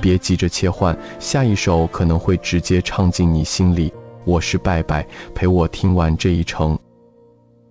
别急着切换，下一首可能会直接唱进你心里。我是拜拜，陪我听完这一程。